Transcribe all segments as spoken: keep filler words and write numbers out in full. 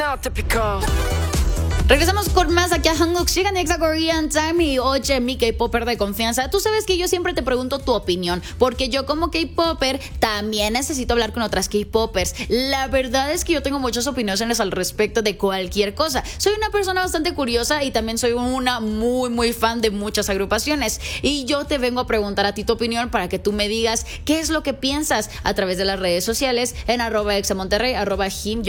out typical. Regresamos con más aquí a Hanguk Shigan Exa Korean Time. Y oye, mi K-Popper de confianza, tú sabes que yo siempre te pregunto tu opinión, porque yo como K-Popper también necesito hablar con otras K-Poppers. La verdad es que yo tengo muchas opiniones al respecto de cualquier cosa. Soy una persona bastante curiosa y también soy una muy muy fan de muchas agrupaciones, y yo te vengo a preguntar a ti tu opinión para que tú me digas qué es lo que piensas a través de las redes sociales en arroba examonterrey, arroba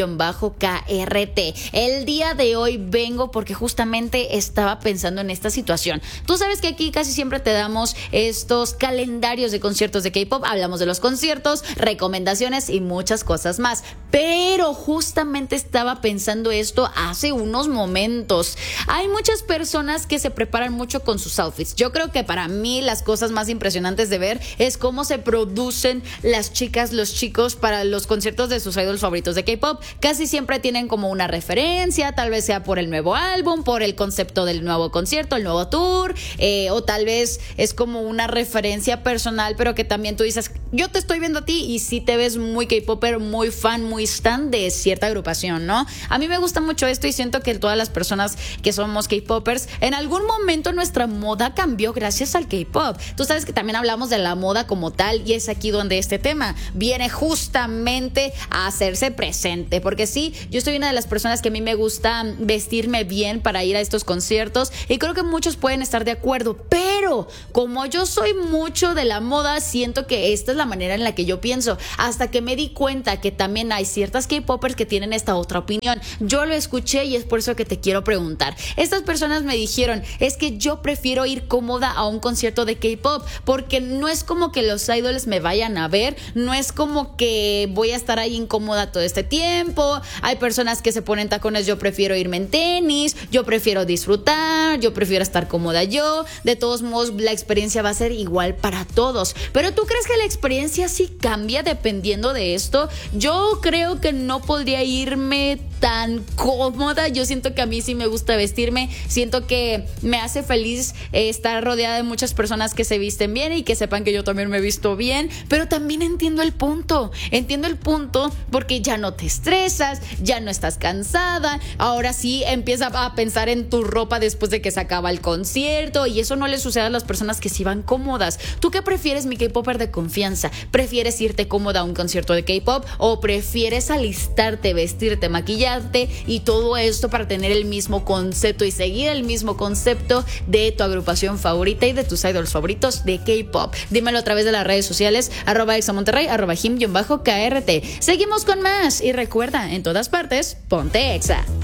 him-krt. El día de hoy vengo porque justamente estaba pensando en esta situación. Tú sabes que aquí casi siempre te damos estos calendarios de conciertos de K-pop, hablamos de los conciertos, recomendaciones y muchas cosas más, pero justamente estaba pensando esto hace unos momentos. Hay muchas personas que se preparan mucho con sus outfits. Yo creo que para mí las cosas más impresionantes de ver es cómo se producen las chicas, los chicos para los conciertos de sus idols favoritos de K-pop. Casi siempre tienen como una referencia, tal vez sea por el nuevo álbum, por el concepto del nuevo concierto, el nuevo tour, eh, o tal vez es como una referencia personal, pero que también tú dices, yo te estoy viendo a ti y sí te ves muy K-Popper, muy fan, muy stan de cierta agrupación, ¿no? A mí me gusta mucho esto y siento que todas las personas que somos K-Poppers, en algún momento nuestra moda cambió gracias al K-Pop. Tú sabes que también hablamos de la moda como tal, y es aquí donde este tema viene justamente a hacerse presente, porque sí, yo soy una de las personas que a mí me gusta vestirme bien para ir a estos conciertos, y creo que muchos pueden estar de acuerdo, pero como yo soy mucho de la moda, siento que esta es la manera en la que yo pienso, hasta que me di cuenta que también hay ciertas K-Poppers que tienen esta otra opinión. Yo lo escuché y es por eso que te quiero preguntar. Estas personas me dijeron, es que yo prefiero ir cómoda a un concierto de K-Pop, porque no es como que los idols me vayan a ver, no es como que voy a estar ahí incómoda todo este tiempo. Hay personas que se ponen tacones, yo prefiero irme en tenis, yo prefiero disfrutar, yo prefiero estar cómoda yo. De todos modos, la experiencia va a ser igual para todos. Pero ¿tú crees que la experiencia sí cambia dependiendo de esto? Yo creo que no podría irme tan cómoda. Yo siento que a mí sí me gusta vestirme, siento que me hace feliz eh, estar rodeada de muchas personas que se visten bien y que sepan que yo también me he visto bien, pero también entiendo el punto, entiendo el punto porque ya no te estresas, ya no estás cansada, ahora sí empieza a pensar en tu ropa después de que se acaba el concierto, y eso no le sucede a las personas que sí van cómodas. ¿Tú qué prefieres, mi K-Popper de confianza? ¿Prefieres irte cómoda a un concierto de K-Pop o prefieres alistarte, vestirte, maquillarte y todo esto para tener el mismo concepto y seguir el mismo concepto de tu agrupación favorita y de tus idols favoritos de K-Pop? Dímelo a través de las redes sociales, arroba examonterrey, arroba him-krt. Seguimos con más y recuerda, en todas partes, ponte Exa.